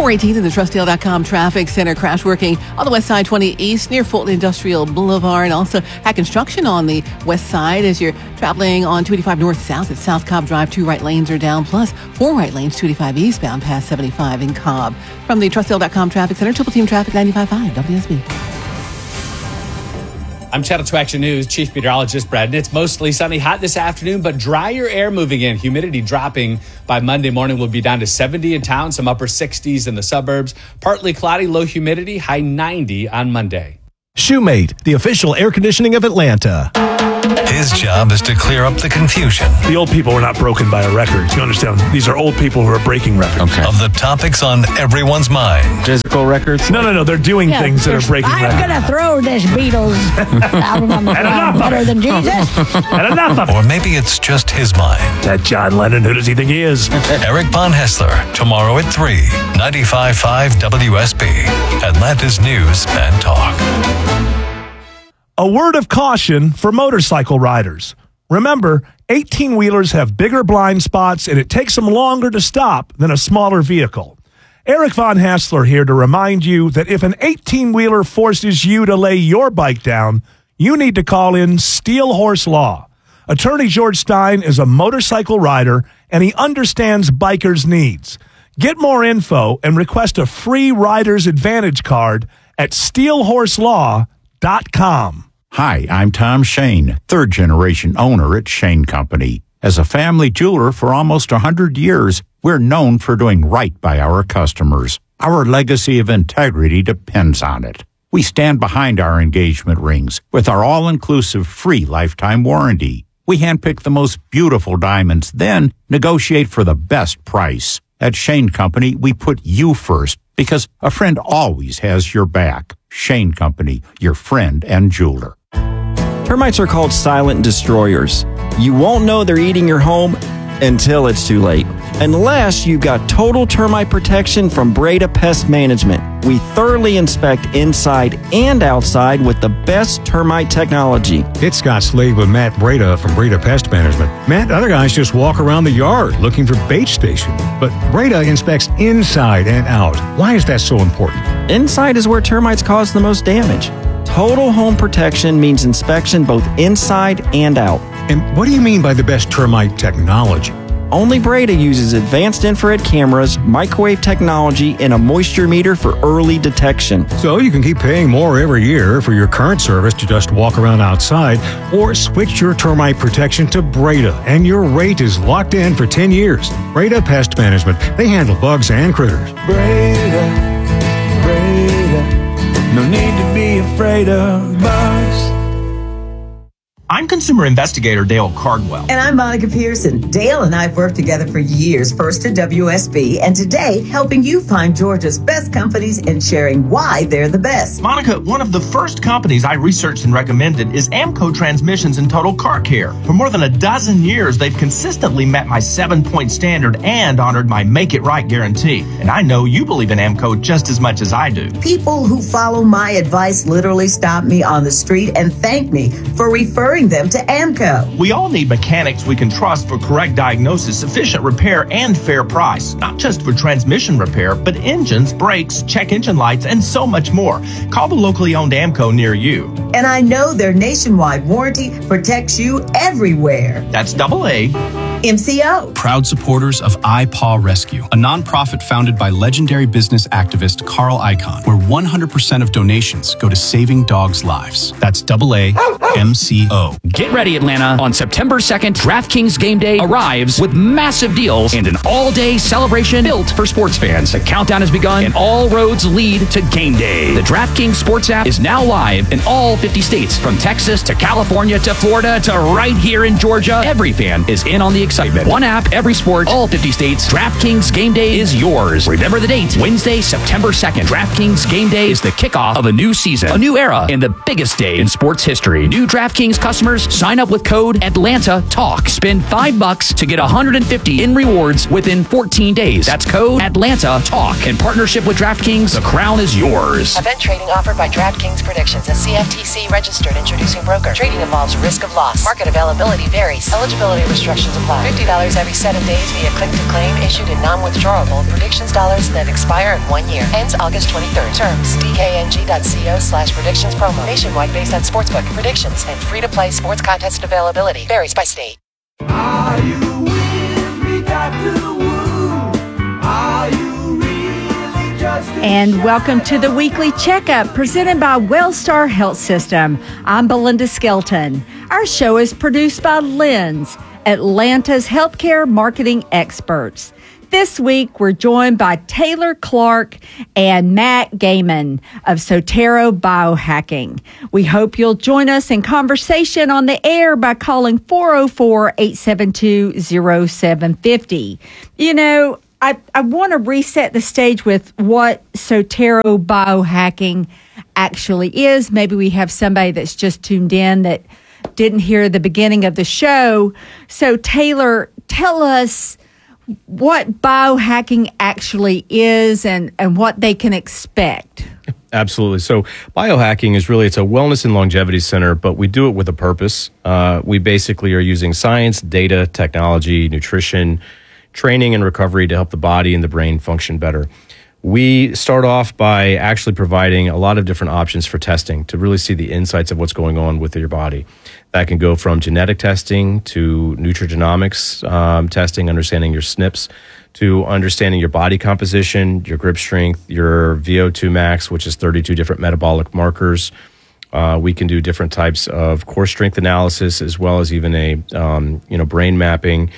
418 in the Trustdale.com Traffic Center. Crash working on the west side 20 east near Fulton Industrial Boulevard. And also had construction on the west side as you're traveling on 285 north-south at South Cobb Drive. 2 right lanes are down, plus 4 right lanes, 285 eastbound past 75 in Cobb. From the Trustdale.com Traffic Center, Triple Team Traffic 95.5 WSB. I'm Channel 2 Action News Chief Meteorologist Brad. It's mostly sunny, hot this afternoon, but drier air moving in. Humidity dropping by Monday morning will be down to 70 in town, some upper 60s in the suburbs. Partly cloudy, low humidity, high 90 on Monday. Shoemate, the official air conditioning of Atlanta. His job is to clear up the confusion. The old people were not broken by a record. You understand? These are old people who are breaking records. Okay. Of the topics on everyone's mind. Physical records? No. They're doing things that are breaking records. I'm going to throw this Beatles album on the ground better than Jesus. And enough of it. Or maybe it's just his mind. That John Lennon, who does he think he is? Eric Von Hessler, tomorrow at 3, 95.5 WSB, Atlanta's News and Talk. A word of caution for motorcycle riders. Remember, 18-wheelers have bigger blind spots and it takes them longer to stop than a smaller vehicle. Eric Von Hassler here to remind you that if an 18-wheeler forces you to lay your bike down, you need to call in Steel Horse Law. Attorney George Stein is a motorcycle rider and he understands bikers' needs. Get more info and request a free Rider's Advantage card at steelhorselaw.com. Hi, I'm Tom Shane, third-generation owner at Shane Company. As a family jeweler for almost 100 years, we're known for doing right by our customers. Our legacy of integrity depends on it. We stand behind our engagement rings with our all-inclusive free lifetime warranty. We handpick the most beautiful diamonds, then negotiate for the best price. At Shane Company, we put you first because a friend always has your back. Shane Company, your friend and jeweler. Termites are called silent destroyers. You won't know they're eating your home until it's too late. Unless you've got total termite protection from Breda Pest Management. We thoroughly inspect inside and outside with the best termite technology. It's Scott Slade with Matt Breda from Breda Pest Management. Matt, other guys just walk around the yard looking for bait stations. But Breda inspects inside and out. Why is that so important? Inside is where termites cause the most damage. Total home protection means inspection both inside and out. And what do you mean by the best termite technology? Only Breda uses advanced infrared cameras, microwave technology, and a moisture meter for early detection. So you can keep paying more every year for your current service to just walk around outside, or switch your termite protection to Breda, and your rate is locked in for 10 years. Breda Pest Management. They handle bugs and critters. Breda, no need to be afraid of bugs. I'm consumer investigator Dale Cardwell. And I'm Monica Pearson. Dale and I have worked together for years, first at WSB, and today helping you find Georgia's best companies and sharing why they're the best. Monica, one of the first companies I researched and recommended is Amco Transmissions and Total Car Care. For more than a dozen years, they've consistently met my 7-point standard and honored my Make It Right guarantee. And I know you believe in Amco just as much as I do. People who follow my advice literally stop me on the street and thank me for referring them to Amco. We all need mechanics we can trust for correct diagnosis, efficient repair, and fair price. Not just for transmission repair, but engines, brakes, check engine lights, and so much more. Call the locally owned Amco near you. And I know their nationwide warranty protects you everywhere. That's AA. MCO. Proud supporters of iPaw Rescue, a nonprofit founded by legendary business activist Carl Icahn, where 100% of donations go to saving dogs' lives. That's AA MCO. Get ready, Atlanta. On September 2nd, DraftKings Game Day arrives with massive deals and an all-day celebration built for sports fans. The countdown has begun and all roads lead to Game Day. The DraftKings Sports app is now live in all 50 states, from Texas to California to Florida to right here in Georgia. Every fan is in on the excitement. One app, every sport, all 50 states. DraftKings Game Day is yours. Remember the date, Wednesday, September 2nd. DraftKings Game Day is the kickoff of a new season, a new era, and the biggest day in sports history. New DraftKings customers sign up with code ATLANTATALK. Spend $5 to get $150 in rewards within 14 days. That's code ATLANTATALK. In partnership with DraftKings, the crown is yours. Event trading offered by DraftKings Predictions, a CFTC registered introducing broker. Trading involves risk of loss. Market availability varies. Eligibility restrictions apply. $50 every 7 days via click-to-claim issued in non-withdrawable predictions dollars that expire in 1 year. Ends August 23rd. Terms. DKNG.co/predictions promo. Nationwide based on sportsbook predictions and free-to-play sports contest availability. Varies by state. Are you with me, Dr. Wu? Are you really just And welcome to the Weekly Checkup presented by Wellstar Health System. I'm Belinda Skelton. Our show is produced by Lens, Atlanta's healthcare marketing experts. This week, we're joined by Taylor Clark and Matt Gaiman of Sotero Biohacking. We hope you'll join us in conversation on the air by calling 404-872-0750. You know, I want to reset the stage with what Sotero Biohacking actually is. Maybe we have somebody that's just tuned in that didn't hear the beginning of the show. So, Taylor, tell us what biohacking actually is and what they can expect. Absolutely. So biohacking is really, it's a wellness and longevity center, but we do it with a purpose. We basically are using science, data, technology, nutrition, training, and recovery to help the body and the brain function better. We start off by actually providing a lot of different options for testing to really see the insights of what's going on with your body. That can go from genetic testing to nutrigenomics testing, understanding your SNPs, to understanding your body composition, your grip strength, your VO2 max, which is 32 different metabolic markers. We can do different types of core strength analysis, as well as even a brain mapping,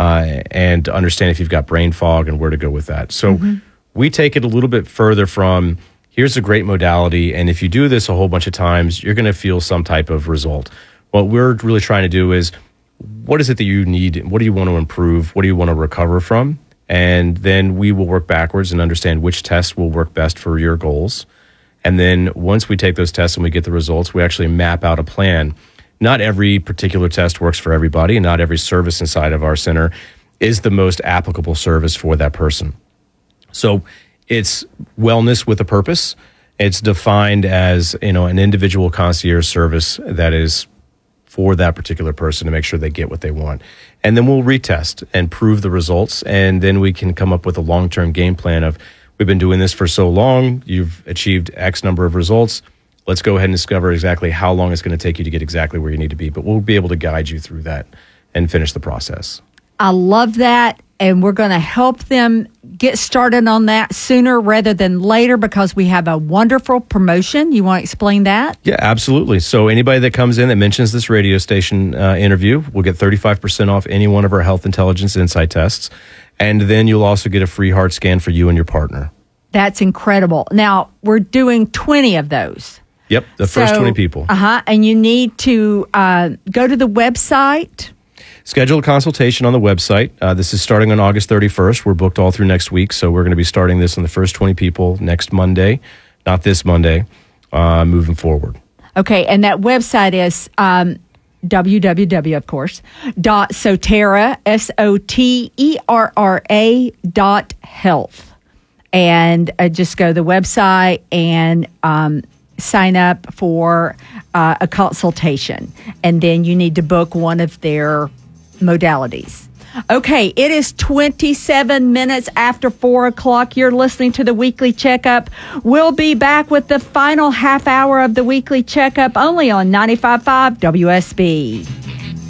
and to understand if you've got brain fog and where to go with that. So we take it a little bit further from, here's a great modality, and if you do this a whole bunch of times, you're going to feel some type of result. What we're really trying to do is, what is it that you need? What do you want to improve? What do you want to recover from? And then we will work backwards and understand which tests will work best for your goals. And then once we take those tests and we get the results, we actually map out a plan. Not every particular test works for everybody, and not every service inside of our center is the most applicable service for that person. So it's wellness with a purpose. It's defined as, an individual concierge service that is for that particular person to make sure they get what they want. And then we'll retest and prove the results. And then we can come up with a long-term game plan of, we've been doing this for so long, you've achieved X number of results. Let's go ahead and discover exactly how long it's going to take you to get exactly where you need to be. But we'll be able to guide you through that and finish the process. I love that. And we're going to help them get started on that sooner rather than later because we have a wonderful promotion. You want to explain that? Yeah, absolutely. So anybody that comes in that mentions this radio station interview will get 35% off any one of our Health Intelligence Insight tests. And then you'll also get a free heart scan for you and your partner. That's incredible. Now, we're doing 20 of those. Yep, the first 20 people. And you need to go to the website. Schedule a consultation on the website. This is starting on August 31st. We're booked all through next week, so we're going to be starting this on the first 20 people next Monday, not this Monday, moving forward. Okay, and that website is www, of course, .sotera, SOTERRA.health. And just go to the website and sign up for a consultation. And then you need to book one of their modalities. Okay, it is 27 minutes after 4 o'clock. You're listening to the Weekly Checkup. We'll be back with the final half hour of the Weekly Checkup only on 95.5 WSB.